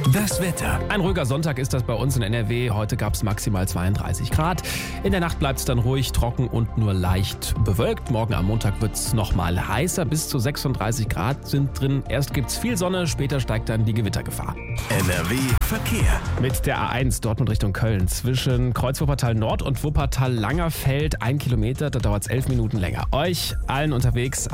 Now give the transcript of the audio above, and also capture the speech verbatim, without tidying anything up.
Das Wetter. Ein ruhiger Sonntag ist das bei uns in N R W. Heute gab es maximal zweiunddreißig Grad. In der Nacht bleibt es dann ruhig, trocken und nur leicht bewölkt. Morgen am Montag wird es nochmal heißer. Bis zu sechsunddreißig Grad sind drin. Erst gibt es viel Sonne, später steigt dann die Gewittergefahr. N R W Verkehr. Mit der A eins Dortmund Richtung Köln zwischen Kreuz-Wuppertal Nord und Wuppertal-Langerfeld ein Kilometer. Da dauert es elf Minuten länger. Euch allen unterwegs